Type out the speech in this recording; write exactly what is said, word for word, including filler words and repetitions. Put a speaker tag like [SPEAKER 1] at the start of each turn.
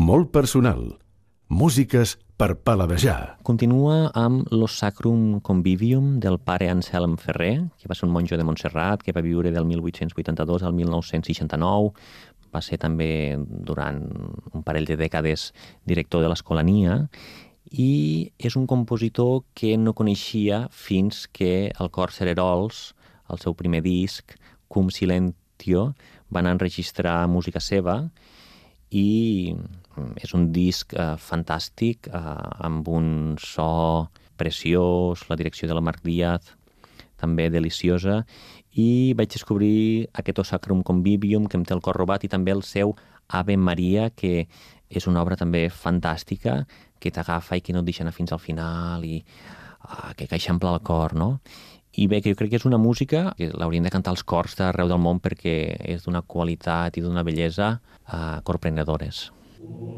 [SPEAKER 1] molt personal. Músiques per paladejar.
[SPEAKER 2] Continua amb Lo Sacrum Convivium del pare Anselm Ferrer, que va ser un monjo de Montserrat, que va viure del mil vuit-cents vuitanta-dos al mil nou-cents seixanta-nou. Va ser també, durant un parell de dècades, director de l'Escolania, i és un compositor que no coneixia fins que el Cor Cererols, el seu primer disc, Cum Silentio, van enregistrar música seva, i és un disc eh, fantàstic, eh, amb un so preciós, la direcció de la Marc Díaz també deliciosa, i vaig descobrir aquest O Sacrum Convivium, que em té el cor robat, i també el seu Ave Maria, que és una obra també fantàstica, que t'agafa i que no et deixa anar fins al final, i uh, que eixampla el cor, no? I bé, que jo crec que és una música que l'haurien de cantar els cors d'arreu del món perquè és d'una qualitat i d'una bellesa uh, corprenedores.